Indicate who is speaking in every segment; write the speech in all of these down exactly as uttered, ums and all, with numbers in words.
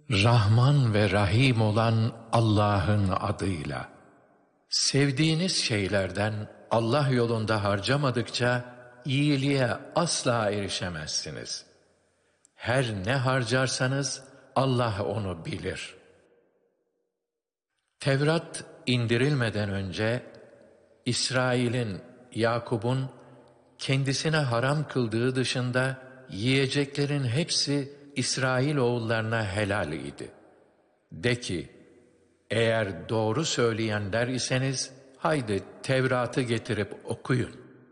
Speaker 1: Rahman ve Rahim olan Allah'ın adıyla. Sevdiğiniz şeylerden Allah yolunda harcamadıkça iyiliğe asla erişemezsiniz. Her ne harcarsanız Allah onu bilir. Tevrat indirilmeden önce İsrail'in, Yakub'un kendisine haram kıldığı dışında yiyeceklerin hepsi İsrail oğullarına helal idi. De ki, eğer doğru söyleyenler iseniz, haydi Tevrat'ı getirip okuyun.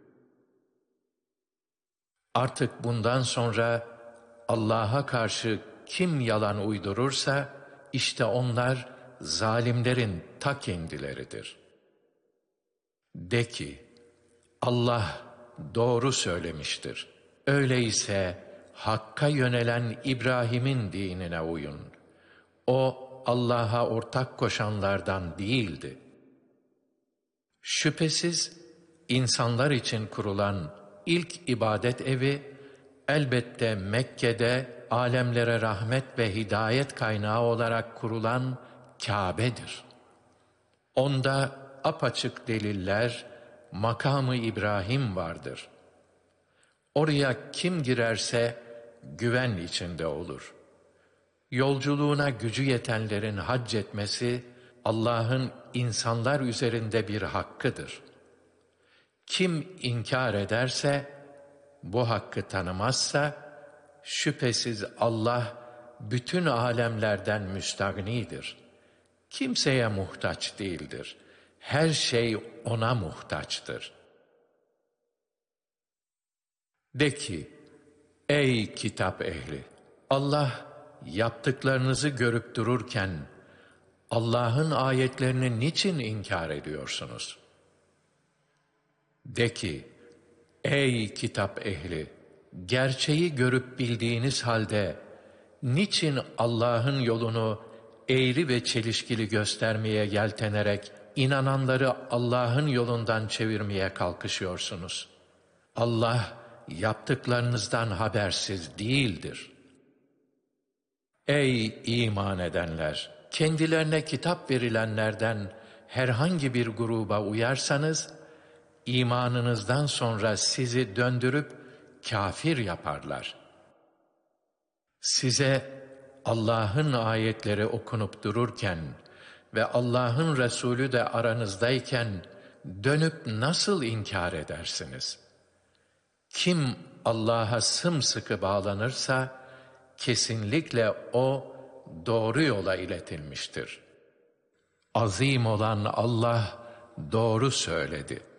Speaker 1: Artık bundan sonra Allah'a karşı kim yalan uydurursa, işte onlar zalimlerin ta kendileridir. De ki, Allah doğru söylemiştir. Öyleyse Hakk'a yönelen İbrahim'in dinine uyun. O Allah'a ortak koşanlardan değildi. Şüphesiz insanlar için kurulan ilk ibadet evi, elbette Mekke'de alemlere rahmet ve hidayet kaynağı olarak kurulan Kâbe'dir. Onda apaçık deliller, makamı İbrahim vardır. Oraya kim girerse güven içinde olur. Yolculuğuna gücü yetenlerin hac etmesi, Allah'ın insanlar üzerinde bir hakkıdır. Kim inkar ederse, bu hakkı tanımazsa, şüphesiz Allah bütün alemlerden müstagnidir. Kimseye muhtaç değildir. Her şey ona muhtaçtır. De ki, ey kitap ehli! Allah yaptıklarınızı görüp dururken, Allah'ın ayetlerini niçin inkar ediyorsunuz? De ki, ey kitap ehli! Gerçeği görüp bildiğiniz halde, niçin Allah'ın yolunu eğri ve çelişkili göstermeye yeltenerek, inananları Allah'ın yolundan çevirmeye kalkışıyorsunuz? Allah, yaptıklarınızdan habersiz değildir. Ey iman edenler! Kendilerine kitap verilenlerden herhangi bir gruba uyarsanız, imanınızdan sonra sizi döndürüp kafir yaparlar. Size Allah'ın ayetleri okunup dururken ve Allah'ın Resulü de aranızdayken dönüp nasıl inkar edersiniz? Kim Allah'a sımsıkı bağlanırsa, kesinlikle o doğru yola iletilmiştir. Azim olan Allah doğru söyledi.